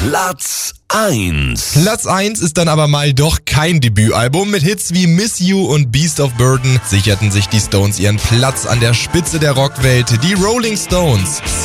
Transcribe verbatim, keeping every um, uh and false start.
Platz eins. Platz eins ist dann aber mal doch kein Debütalbum. Mit Hits wie Miss You und Beast of Burden sicherten sich die Stones ihren Platz an der Spitze der Rockwelt. Die Rolling Stones.